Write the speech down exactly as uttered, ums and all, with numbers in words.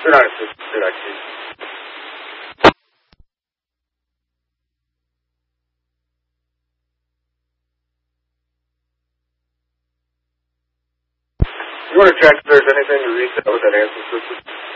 They're not assisted, they're not kids. You want to check if there's anything to reset with that answer system?